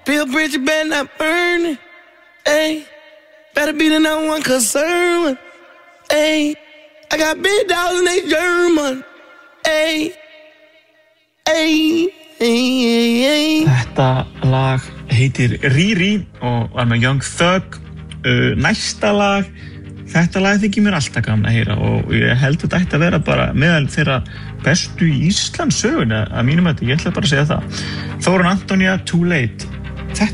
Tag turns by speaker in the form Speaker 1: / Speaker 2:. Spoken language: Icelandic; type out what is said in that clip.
Speaker 1: Bill Bridges better not burn it. Ayy, better be the number one concern. Ayy, I got big dogs and they German. Ayy, ayy, ayy, ayy.
Speaker 2: Þetta lag heitir Riri og var með Young Thug. Næsta lag, þetta lag þykir mér alltaf gaman að heyra og ég held að þetta ætti að vera bara meðal þeirra bestu í Íslandssögunni að mínum að ég ætla bara að segja það. Þórunn Antonía, Too Late.